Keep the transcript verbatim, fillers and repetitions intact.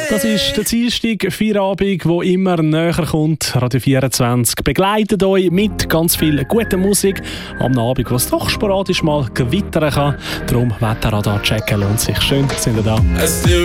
Das ist der Dienstag, Feierabend, der immer näher kommt. Radio vierundzwanzig begleitet euch mit ganz viel guter Musik am Abend, wo es doch sporadisch mal gewittern kann. Darum Wetterradar checken lohnt sich. Schön, sind ihr da.